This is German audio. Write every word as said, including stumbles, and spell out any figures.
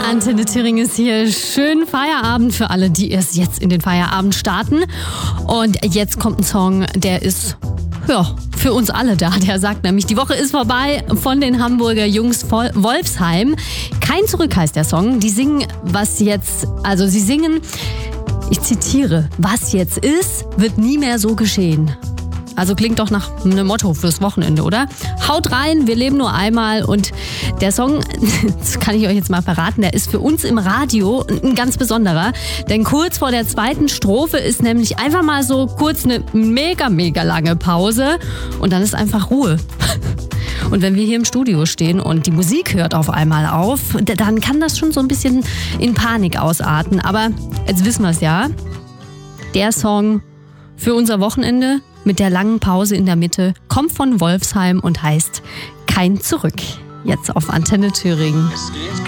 Antenne Thüringen ist hier. Schönen Feierabend für alle, die erst jetzt in den Feierabend starten. Und jetzt kommt ein Song, der ist, ja, für uns alle da. Der sagt nämlich, die Woche ist vorbei von den Hamburger Jungs Wolfsheim. Kein Zurück heißt der Song. Die singen, was jetzt, also sie singen, ich zitiere, was jetzt ist, wird nie mehr so geschehen. Also klingt doch nach einem Motto fürs Wochenende, oder? Haut rein, wir leben nur einmal. Und der Song, das kann ich euch jetzt mal verraten, der ist für uns im Radio ein ganz besonderer. Denn kurz vor der zweiten Strophe ist nämlich einfach mal so kurz eine mega, mega lange Pause. Und dann ist einfach Ruhe. Und wenn wir hier im Studio stehen und die Musik hört auf einmal auf, dann kann das schon so ein bisschen in Panik ausarten. Aber jetzt wissen wir es ja. Der Song für unser Wochenende mit der langen Pause in der Mitte kommt von Wolfsheim und heißt Kein Zurück. Jetzt auf Antenne Thüringen. Es geht